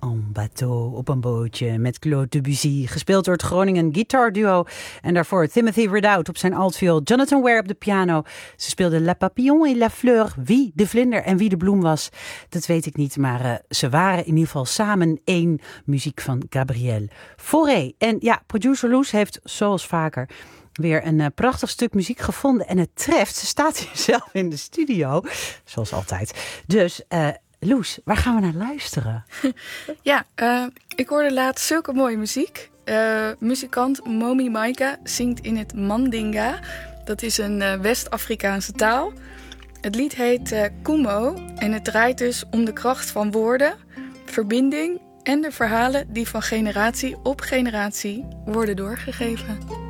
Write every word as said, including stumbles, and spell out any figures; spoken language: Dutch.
en bateau, op een bootje, met Claude Debussy. Gespeeld door het Groningen Guitar Duo. En daarvoor Timothy Ridout op zijn altviool, Jonathan Ware op de piano. Ze speelden La Papillon et la Fleur. Wie de vlinder en wie de bloem was, dat weet ik niet. Maar uh, ze waren in ieder geval samen één. Muziek van Gabriel Fauré. En ja, producer Loes heeft zoals vaker weer een uh, prachtig stuk muziek gevonden. En het treft, ze staat hier zelf in de studio. Zoals altijd. Dus uh, Loes, waar gaan we naar luisteren? Ja, uh, ik hoorde laatst zulke mooie muziek. Uh, muzikant Momi Maika zingt in het Mandinga. Dat is een uh, West-Afrikaanse taal. Het lied heet uh, Kumo. En het draait dus om de kracht van woorden, verbinding en de verhalen die van generatie op generatie worden doorgegeven.